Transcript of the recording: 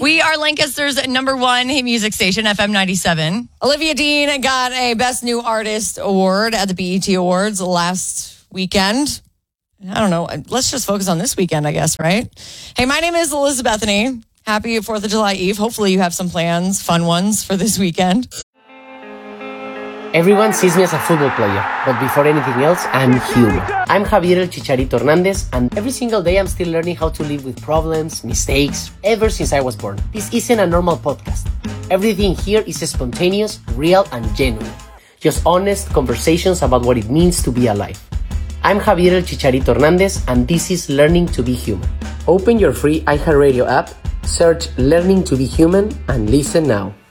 We are Lancaster's #1 hit music station, FM 97. Olivia Dean got a Best New Artist award at the BET Awards last weekend. I don't know. Let's just focus on this weekend, I guess, right? Hey, my name is Elizabethany. Happy 4th of July Eve. Hopefully you have some plans, fun ones for this weekend. Everyone sees me as a football player, but before anything else, I'm human. I'm Javier El Chicharito Hernandez, and every single day I'm still learning how to live with problems, mistakes, ever since I was born. This isn't a normal podcast. Everything here is spontaneous, real, and genuine. Just honest conversations about what it means to be alive. I'm Javier El Chicharito Hernandez, and this is Learning to be Human. Open your free iHeartRadio app, search Learning to be Human, and listen now.